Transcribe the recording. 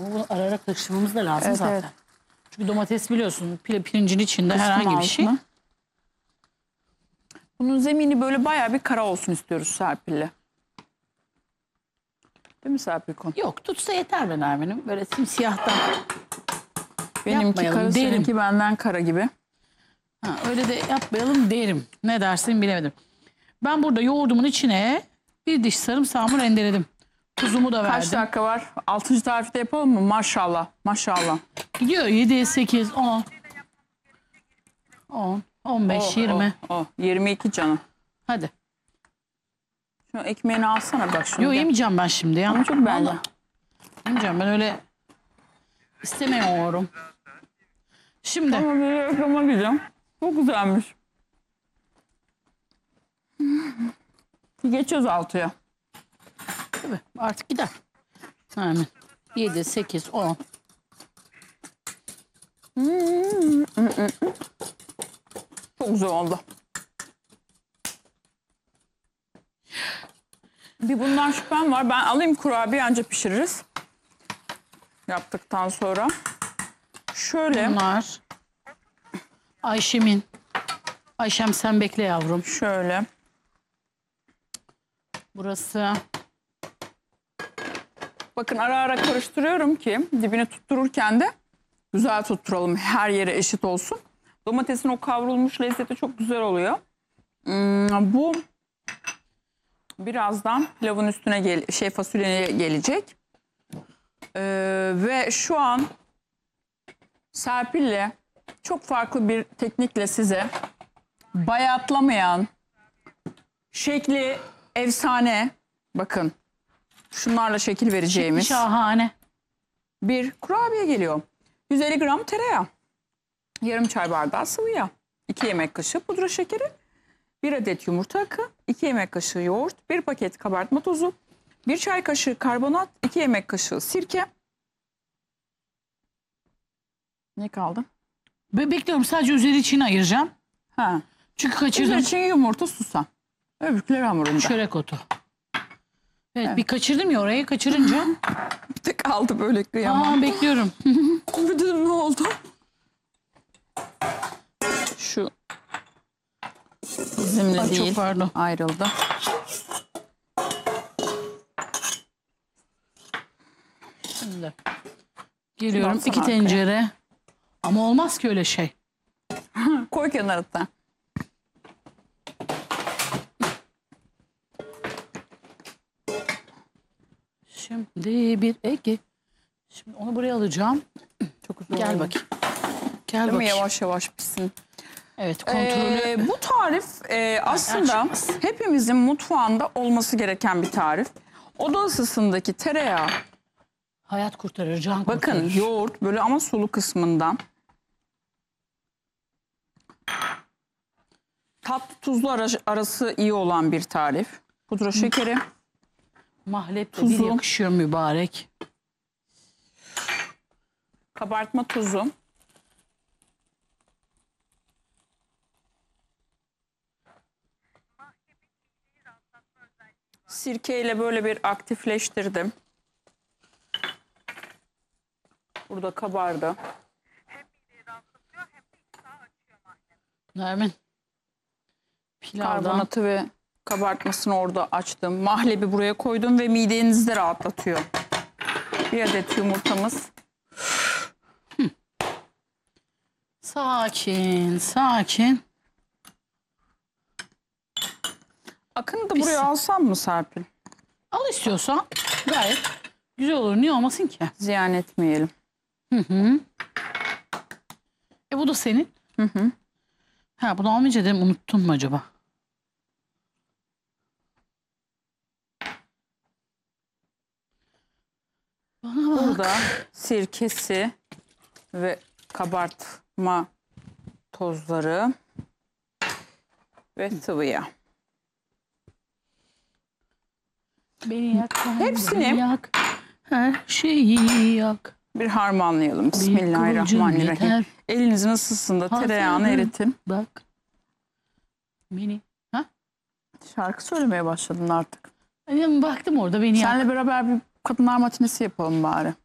Ama bunu ara ara karıştırmamız da lazım Evet, zaten. evet. Çünkü domates biliyorsun pirincin içinde herhangi bir şey. altına. Bunun zemini böyle bayağı bir kara olsun istiyoruz Serpil'le. Değil mi Serpil Kon? Yok tutsa yeter be Nermin'im. Böyle simsiyahtan. Benimki Yapmayalım, kara, derim. seninki benden kara gibi. Ha, öyle de yapmayalım derim. Ne dersin bilemedim. Ben burada yoğurdumun içine bir diş sarımsağımı rendeledim. Tuzumu da verdim. Kaç dakika var? 6. tarifte yapalım mı? Maşallah. Maşallah. Gidiyor 7, 8, 10. 10, 15, 20. 22 canım. Hadi. Şu ekmeğini alsana bak şunu. Yok yemeyeceğim ben şimdi ya. Ama çok belli. Vallahi. Yemeyeceğim ben öyle istemiyorum. Şimdi. Ama bir reklama gideceğim. Çok güzelmiş. Geçiyoruz 6'ya. Tabii artık gider. Hemen. 7, 8, 10. Çok güzel oldu. Bir bundan şüphem var. Ben alayım kurabiye anca pişiririz. Yaptıktan sonra. Şöyle. Bunlar. Ayşem'in. Ayşem sen bekle yavrum. Şöyle. Burası. Bakın ara ara karıştırıyorum ki dibini tuttururken de güzel tutturalım. Her yere eşit olsun. Domatesin o kavrulmuş lezzeti çok güzel oluyor. Bu birazdan pilavın üstüne fasulyeye gelecek. Ve şu an Serpil'le çok farklı bir teknikle size bayatlamayan, şekli efsane, bakın şunlarla şekil vereceğimiz Şahane. bir kurabiye geliyor. 150 gram tereyağı, yarım çay bardağı sıvı yağ, 2 yemek kaşığı pudra şekeri, 1 adet yumurta akı, 2 yemek kaşığı yoğurt, 1 paket kabartma tozu, 1 çay kaşığı karbonat, 2 yemek kaşığı sirke. Ne kaldı? Bekliyorum sadece üzeri için ayıracağım. Ha. Çünkü Üzeri kaçırdım. için yumurta, susam. Öbürküleri hamurunda. Çörek otu. Evet, bir kaçırdım ya orayı kaçırınca. Bir tek kaldı böyle kıyamam. Bekliyorum. Dedim ne oldu? Şu bizimle Ay, çok değil. pardon. Ayrıldı. Şimdi geliyorum Baksana 2 arkaya. tencere. Ama olmaz ki öyle şey. Koy kenarına. Şimdi bir Ege. Şimdi onu buraya alacağım. Çok güzel Gel oldu. bakayım. Gel Değil mi? bakayım. Yavaş yavaş pişsin. Evet kontrolü. Bu tarif aslında açmaz. hepimizin mutfağında olması gereken bir tarif. Oda ısısındaki tereyağı, Hayat kurtarır, can bakın kurtarır. yoğurt böyle ama sulu kısmından. Tatlı tuzlu arası iyi olan bir tarif. Pudra şekeri, Mahlep de tuzu. bir yakışıyor mübarek. kabartma tuzu. Sirkeyle böyle bir aktifleştirdim. Burada kabardı. Nermin. Pilavdan. Karbonatı ve kabartmasını orada açtım. Mahlebi buraya koydum ve midenizi de rahatlatıyor. 1 adet yumurtamız. Sakin, sakin. Akını da buraya alsam mı Serpil? Al istiyorsan gayet güzel olur. Niye olmasın ki? Ziyan etmeyelim. Bu da senin. Ha bunu almayınca dedim unuttun mu acaba? Bana bak. Burada sirkesi ve kabartma tozları ve sıvı yağ. Beni yak. Hepsini- beni yak. Her şeyi yak. Bir harmanlayalım. kıvılcım Bismillahirrahmanirrahim. yeter. Elinizin ısısında tereyağını Hazırım. eritin. Bak. Beni. Ha? Şarkı söylemeye başladın artık. Baktım orada beni yak. Seninle beraber bir kadınlar matinesi yapalım bari.